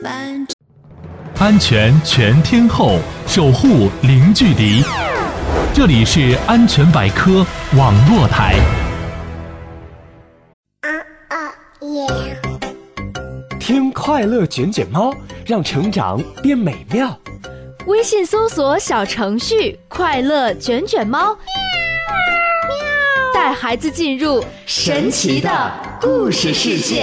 安全全天候，守护零距离。这里是安全百科网络台。 听快乐卷卷猫，让成长变美妙。 微信搜索小程序快乐卷卷猫，带孩子进入神奇的故事世界。